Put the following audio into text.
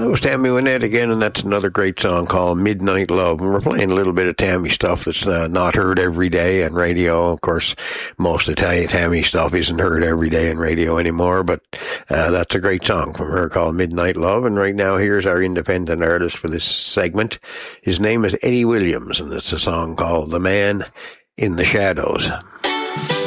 That was Tammy Wynette again, and that's another great song called Midnight Love. And we're playing a little bit of Tammy stuff that's not heard every day on radio. Of course, most of Tammy stuff isn't heard every day on radio anymore, but that's a great song from her called Midnight Love. And right now, here's our independent artist for this segment. His name is Eddie Williams, and it's a song called The Man in the Shadows.